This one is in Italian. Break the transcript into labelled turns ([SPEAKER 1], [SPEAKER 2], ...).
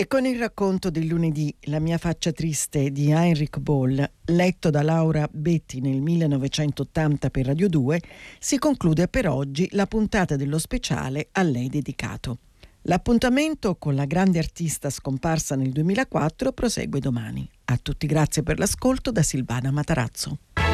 [SPEAKER 1] E con il racconto del lunedì La mia faccia triste di Heinrich Böll, letto da Laura Betti nel 1980 per Radio 2, si conclude per oggi la puntata dello speciale a lei dedicato. L'appuntamento con la grande artista scomparsa nel 2004 prosegue domani. A tutti grazie per l'ascolto da Silvana Matarazzo.